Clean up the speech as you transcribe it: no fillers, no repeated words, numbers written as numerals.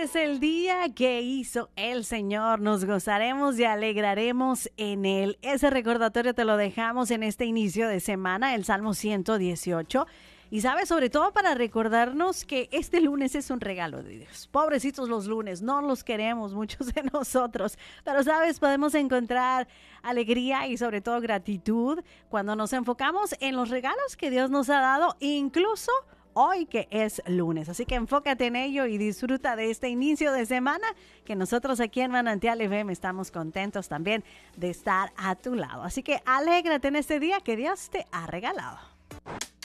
es el día que hizo el Señor. Nos gozaremos y alegraremos en él. Ese recordatorio te lo dejamos en este inicio de semana, el Salmo 118. Y sabes, sobre todo para recordarnos que este lunes es un regalo de Dios. Pobrecitos los lunes, no los queremos muchos de nosotros. Pero sabes, podemos encontrar alegría y sobre todo gratitud cuando nos enfocamos en los regalos que Dios nos ha dado, incluso hoy que es lunes. Así que enfócate en ello y disfruta de este inicio de semana, que nosotros aquí en Manantial FM estamos contentos también de estar a tu lado. Así que alégrate en este día que Dios te ha regalado.